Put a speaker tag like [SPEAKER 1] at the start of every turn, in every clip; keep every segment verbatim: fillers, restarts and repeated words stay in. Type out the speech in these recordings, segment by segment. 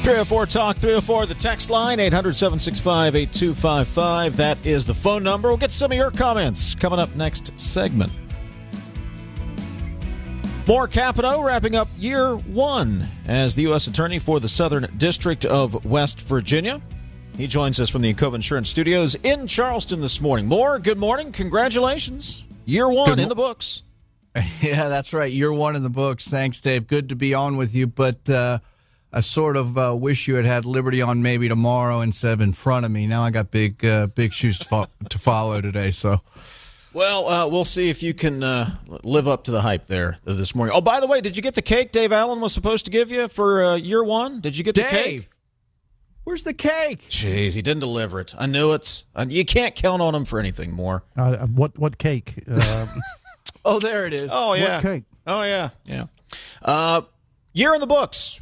[SPEAKER 1] three oh four Talk, three oh four, the text line, eight hundred, seven six five, eight two five five. That is the phone number. We'll get some of your comments coming up next segment. Moore Capito wrapping up year one as the U S Attorney for the Southern District of West Virginia. He joins us from the Encova Insurance Studios in Charleston this morning. Moore, good morning. Congratulations. Year one good mo- in the books.
[SPEAKER 2] Yeah, that's right. Year one in the books. Thanks, Dave. Good to be on with you, but uh, I sort of uh, wish you had had Liberty on maybe tomorrow instead of in front of me. Now I got big uh, big shoes to, fo- to follow today. So,
[SPEAKER 1] Well, uh, we'll see if you can uh, live up to the hype there this morning. Oh, by the way, did you get the cake Dave Allen was supposed to give you for uh, year one? Did you get the
[SPEAKER 2] Dave,
[SPEAKER 1] cake?
[SPEAKER 2] Where's the cake?
[SPEAKER 1] Jeez, he didn't deliver it. I knew it. You can't count on him for anything more.
[SPEAKER 3] Uh, what what cake? Uh,
[SPEAKER 2] oh, there it is.
[SPEAKER 1] Oh, yeah.
[SPEAKER 3] What cake?
[SPEAKER 1] Oh, yeah. Yeah. Uh, year in the books.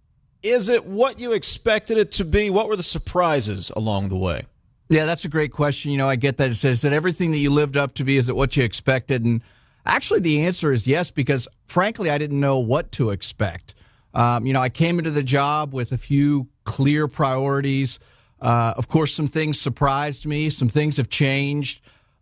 [SPEAKER 1] Is it what you expected it to be? What were the surprises along the way?
[SPEAKER 2] Yeah, that's a great question. You know, I get that. It says that everything that you lived up to be, is it what you expected? And actually the answer is yes, because frankly, I didn't know what to expect. Um, you know, I came into the job with a few clear priorities. Uh, of course, some things surprised me. Some things have changed.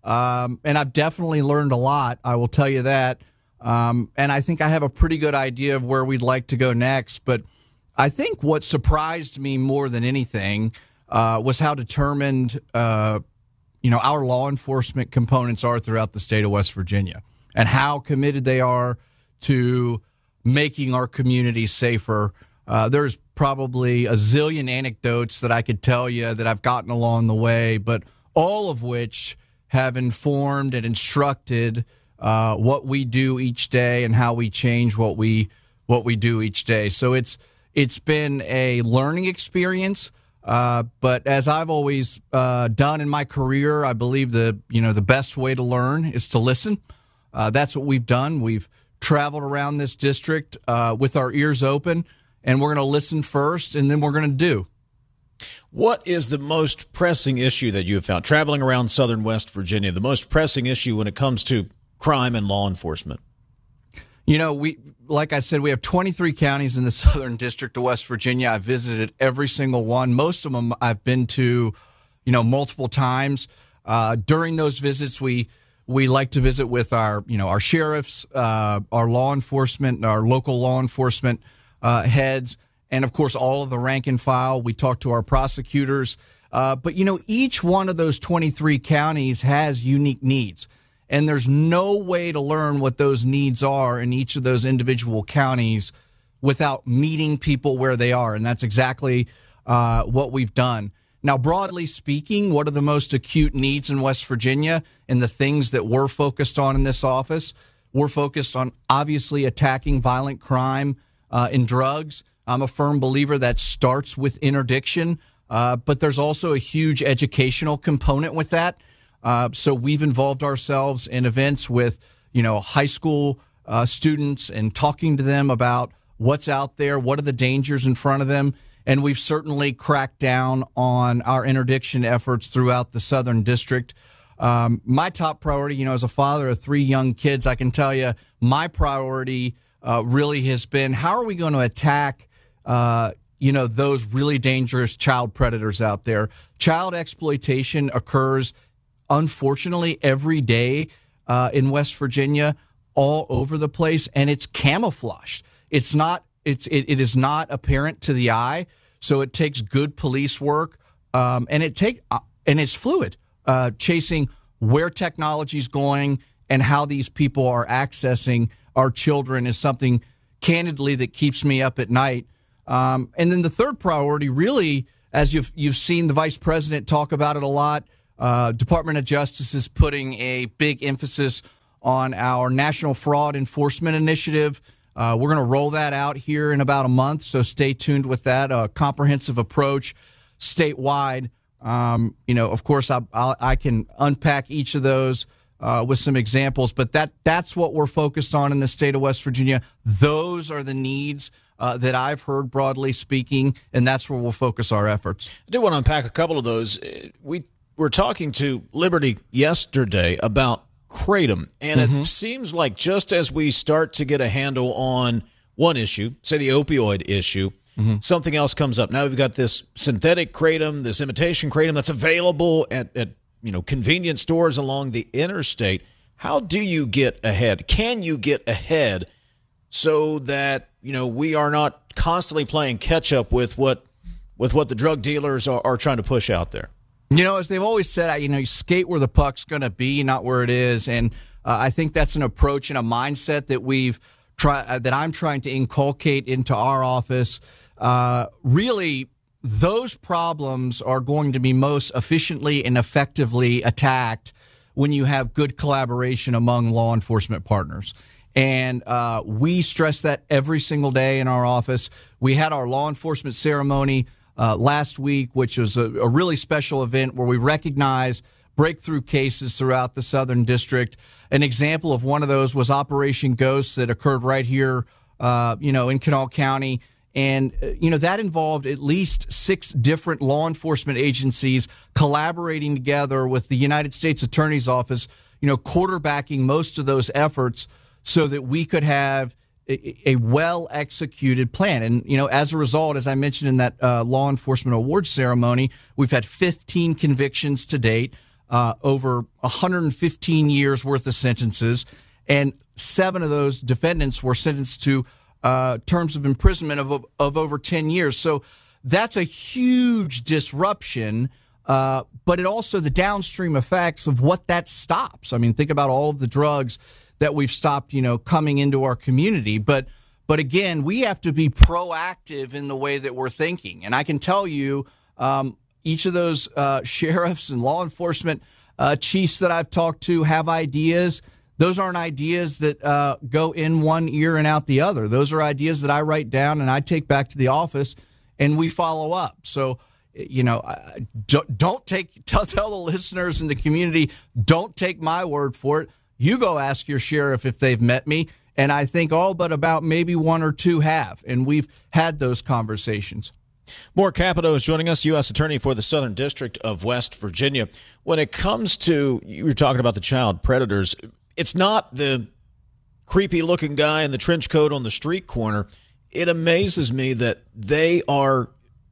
[SPEAKER 2] Um, and I've definitely learned a lot, I will tell you that. Um, and I think I have a pretty good idea of where we'd like to go next. But I think what surprised me more than anything uh, was how determined, uh, you know, our law enforcement components are throughout the state of West Virginia, and how committed they are to making our communities safer. Uh, there's probably a zillion anecdotes that I could tell you that I've gotten along the way, but all of which have informed and instructed uh, what we do each day and how we change what we what we do each day. So it's it's been a learning experience. Uh, but as I've always uh, done in my career, I believe the you know the best way to learn is to listen. Uh, that's what we've done. We've traveled around this district uh, with our ears open, and we're going to listen first, and then we're going to do.
[SPEAKER 1] What is the most pressing issue that you have found traveling around southern West Virginia, the most pressing issue when it comes to crime and law enforcement?
[SPEAKER 2] You know, we like I said, we have twenty-three counties in the Southern District of West Virginia. I've visited every single one. Most of them I've been to, you know, multiple times. Uh, during those visits, we we like to visit with our, you know, our sheriffs, uh, our law enforcement, our local law enforcement uh, heads, and, of course, all of the rank and file. We talk to our prosecutors. Uh, but, you know, each one of those twenty-three counties has unique needs. And there's no way to learn what those needs are in each of those individual counties without meeting people where they are. And that's exactly uh, what we've done. Now, broadly speaking, what are the most acute needs in West Virginia and the things that we're focused on in this office? We're focused on, obviously, attacking violent crime uh, and drugs. I'm a firm believer that starts with interdiction, uh, but there's also a huge educational component with that. Uh, so we've involved ourselves in events with, you know, high school uh, students and talking to them about what's out there, what are the dangers in front of them. And we've certainly cracked down on our interdiction efforts throughout the Southern District. Um, my top priority, you know, as a father of three young kids, I can tell you my priority uh, really has been how are we going to attack, uh, you know, those really dangerous child predators out there. Child exploitation occurs, unfortunately, every day uh, in West Virginia, all over the place, and it's camouflaged. It's not. It's it, it is not apparent to the eye, so it takes good police work, um, and it take uh, and it's fluid, uh, chasing where technology is going and how these people are accessing our children is something, candidly, that keeps me up at night. Um, and then the third priority, really, as you've you've seen the vice president talk about it a lot, uh, Department of Justice is putting a big emphasis on our National Fraud Enforcement Initiative. Uh, we're going to roll that out here in about a month, so stay tuned with that. A comprehensive approach statewide. Um, you know, of course, I, I, I can unpack each of those uh, with some examples, but that that's what we're focused on in the state of West Virginia. Those are the needs uh, that I've heard, broadly speaking, and that's where we'll focus our efforts.
[SPEAKER 1] I do want to unpack a couple of those. We were talking to Liberty yesterday about Kratom, and mm-hmm. it seems like just as we start to get a handle on one issue, say the opioid issue, Mm-hmm. Something else comes up. Now we've got this synthetic kratom, this imitation kratom that's available at, at you know convenience stores along the interstate. How do you get ahead? Can you get ahead so that you know we are not constantly playing catch up with what with what the drug dealers are, are trying to push out there?
[SPEAKER 2] You know, as they've always said, you know, you skate where the puck's going to be, not where it is, and uh, I think that's an approach and a mindset that we've try uh, that I'm trying to inculcate into our office. Uh, really, those problems are going to be most efficiently and effectively attacked when you have good collaboration among law enforcement partners. And uh, we stress that every single day in our office. We had our law enforcement ceremony uh, last week, which was a, a really special event where we recognize breakthrough cases throughout the Southern District. An example of one of those was Operation Ghost that occurred right here, uh, you know, in Kanawha County. And, uh, you know, that involved at least six different law enforcement agencies collaborating together with the United States Attorney's Office, you know, quarterbacking most of those efforts so that we could have a, a well-executed plan. And, you know, as a result, as I mentioned in that uh, law enforcement awards ceremony, we've had fifteen convictions to date, uh, over one hundred fifteen years worth of sentences, and seven of those defendants were sentenced to Uh, terms of imprisonment of of over ten years. So that's a huge disruption, uh, but it also the downstream effects of what that stops. I mean, think about all of the drugs that we've stopped, you know, coming into our community. But but again, we have to be proactive in the way that we're thinking. And I can tell you, um, each of those uh, sheriffs and law enforcement uh, chiefs that I've talked to have ideas. Those aren't ideas that uh, go in one ear and out the other. Those are ideas that I write down and I take back to the office, and we follow up. So, you know, don't, don't take tell, tell the listeners in the community, don't take my word for it. You go ask your sheriff if they've met me, and I think all but about maybe one or two have, and we've had those conversations.
[SPEAKER 1] Moore Capito is joining us, U S Attorney for the Southern District of West Virginia. When it comes to, you were talking about the child predators, it's not the creepy-looking guy in the trench coat on the street corner. It amazes me that they are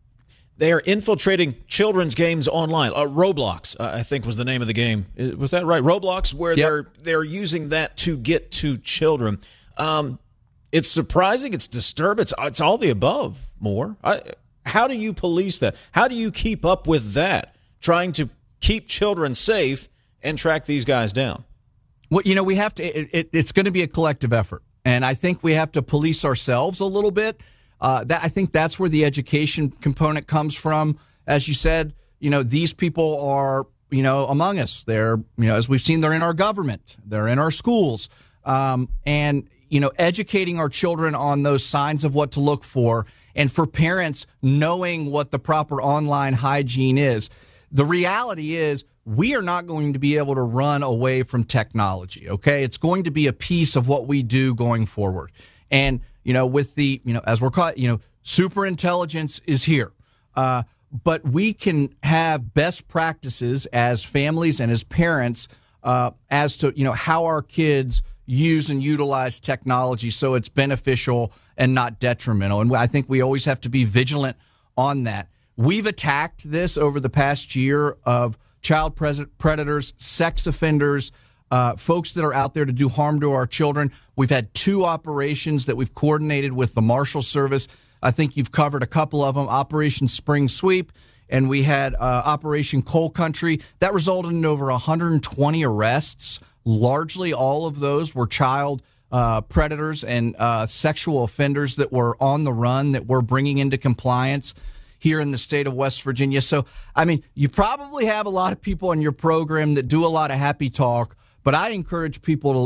[SPEAKER 1] they are infiltrating children's games online. Uh, Roblox, uh, I think, was the name of the game. Was that right? Roblox, where
[SPEAKER 2] yep.
[SPEAKER 1] they're they're using that to get to children. Um, it's surprising. It's disturbing. It's, it's all the above. More. I, how do you police that? How do you keep up with that? Trying to keep children safe and track these guys down.
[SPEAKER 2] Well, you know, we have to, it, it, it's going to be a collective effort. And I think we have to police ourselves a little bit. Uh, that I think that's where the education component comes from. As you said, you know, these people are, you know, among us. They're, you know, as we've seen, they're in our government. They're in our schools. Um, and, you know, educating our children on those signs of what to look for. And for parents, knowing what the proper online hygiene is. The reality is, we are not going to be able to run away from technology, okay? It's going to be a piece of what we do going forward. And, you know, with the, you know, as we're called, you know, super intelligence is here. Uh, but we can have best practices as families and as parents uh, as to, you know, how our kids use and utilize technology so it's beneficial and not detrimental. And I think we always have to be vigilant on that. We've attacked this over the past year of child predators, sex offenders, uh, folks that are out there to do harm to our children. We've had two operations that we've coordinated with the Marshal Service. I think you've covered a couple of them, Operation Spring Sweep, and we had uh, Operation Coal Country. That resulted in over one hundred twenty arrests. Largely all of those were child uh, predators and uh, sexual offenders that were on the run that we're bringing into compliance here in the state of West Virginia. So, I mean, you probably have a lot of people on your program that do a lot of happy talk, but I encourage people to